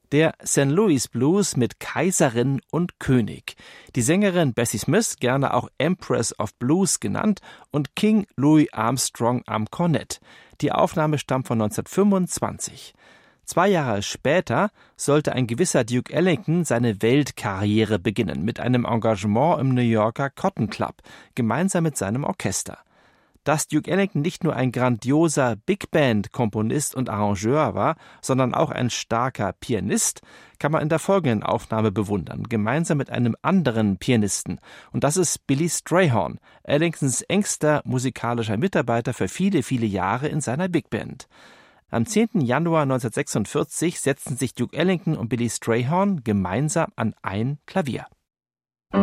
Der St. Louis Blues mit Kaiserin und König. Die Sängerin Bessie Smith, gerne auch Empress of Blues genannt, und King Louis Armstrong am Kornett. Die Aufnahme stammt von 1925. 2 Jahre später sollte ein gewisser Duke Ellington seine Weltkarriere beginnen mit einem Engagement im New Yorker Cotton Club, gemeinsam mit seinem Orchester. Dass Duke Ellington nicht nur ein grandioser Big-Band-Komponist und Arrangeur war, sondern auch ein starker Pianist, kann man in der folgenden Aufnahme bewundern, gemeinsam mit einem anderen Pianisten. Und das ist Billy Strayhorn, Ellingtons engster musikalischer Mitarbeiter für viele, viele Jahre in seiner Big-Band. Am 10. Januar 1946 setzten sich Duke Ellington und Billy Strayhorn gemeinsam an ein Klavier.